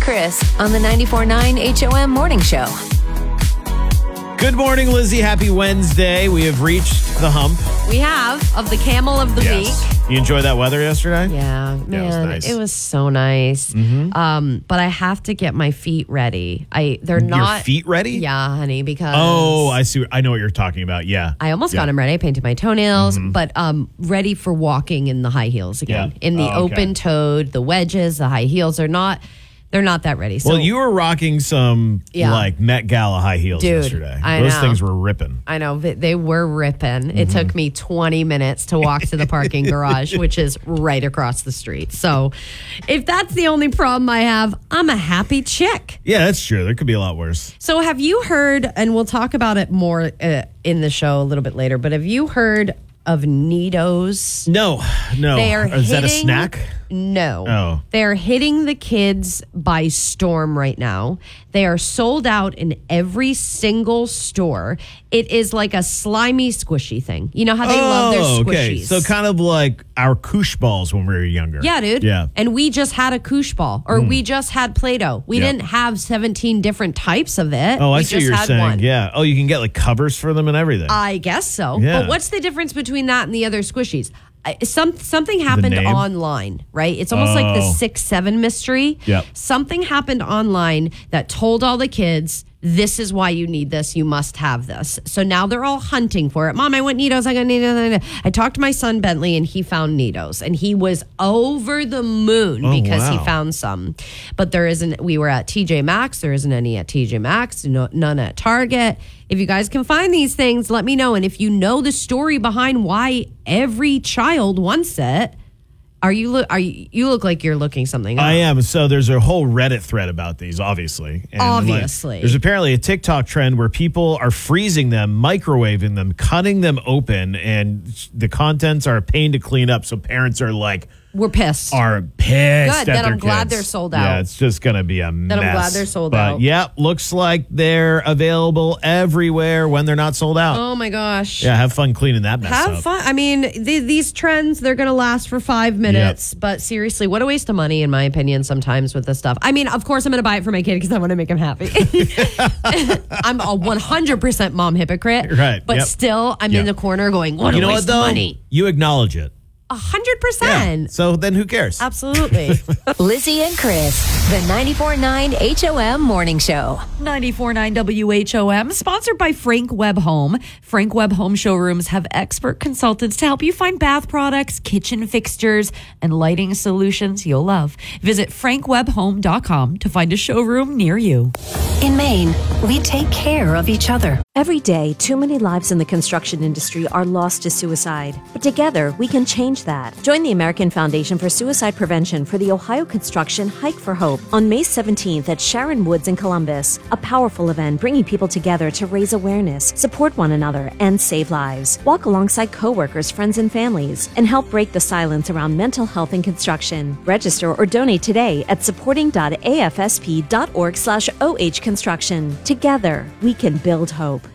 Chris on the 94.9 HOM Morning Show. Good morning, Lizzie. Happy Wednesday. We have reached the hump. We have, of the camel of the week. You enjoyed that weather yesterday? Yeah, man, it was nice. It was so nice. Mm-hmm. But I have to get my feet ready. They're not. Your feet ready? Yeah, honey, because. Oh, I see. I know what you're talking about. Yeah. I almost got them ready. I painted my toenails, but ready for walking in the high heels again. Yeah. In the open-toed, the wedges, the high heels are not. They're not that ready. So, well, you were rocking some like Met Gala high heels yesterday. Those things were ripping. I know. They were ripping. It took me 20 minutes to walk to the parking garage, which is right across the street. So if that's the only problem I have, I'm a happy chick. Yeah, that's true. There could be a lot worse. So have you heard, and we'll talk about it more in the show a little bit later, but have you heard of Neatos? No. Is that a snack? No. Oh. They're hitting the kids by storm right now. They are sold out in every single store. It is like a slimy, squishy thing. You know how they love their squishies? Okay. So kind of like our koosh balls when we were younger. Yeah, dude. Yeah. And we just had a koosh ball, or we just had Play-Doh. We didn't have 17 different types of it. Oh, I we see what just you're had saying. one. Yeah. Oh, you can get like covers for them and everything. I guess so. Yeah. But what's the difference between that and the other squishies? Something happened name? online, right? It's almost like the 6-7 mystery. Yep. Something happened online that told all the kids, this is why you need this. You must have this. So now they're all hunting for it. Mom, I want Neatos. I got Neatos. I talked to my son, Bentley, and he found Neatos. And he was over the moon because he found some. But there isn't, we were at TJ Maxx. There isn't any at TJ Maxx, none at Target. If you guys can find these things, let me know. And if you know the story behind why every child wants it, you look like you're looking something up. I am. So there's a whole Reddit thread about these, obviously. And Obviously. there's apparently a TikTok trend where people are freezing them, microwaving them, cutting them open, and the contents are a pain to clean up. So parents are like, we're pissed. Good. Then I'm glad they're sold out. Yeah, it's just going to be a mess. Then I'm glad they're sold out. But yeah, looks like they're available everywhere when they're not sold out. Oh my gosh. Yeah, have fun cleaning that mess up. Have fun. I mean, these trends, they're going to last for 5 minutes. Yep. But seriously, what a waste of money, in my opinion, sometimes with this stuff. I mean, of course, I'm going to buy it for my kid because I want to make him happy. I'm a 100% mom hypocrite. Right. But still, I'm in the corner going, what a waste of money. You acknowledge it. 100%. Yeah. So then who cares? Absolutely. Lizzie and Chris, the 94.9 HOM Morning Show. 94.9 WHOM, sponsored by Frank Webb Home. Frank Webb Home showrooms have expert consultants to help you find bath products, kitchen fixtures, and lighting solutions you'll love. Visit frankwebbhome.com to find a showroom near you. In Maine, we take care of each other. Every day, too many lives in the construction industry are lost to suicide. But together, we can change that. Join the American Foundation for Suicide Prevention for the Ohio Construction Hike for Hope on May 17th at Sharon Woods in Columbus. A powerful event bringing people together to raise awareness, support one another, and save lives. Walk alongside coworkers, friends, and families, and help break the silence around mental health in construction. Register or donate today at supporting.afsp.org/ohconstruction. Together, we can build hope.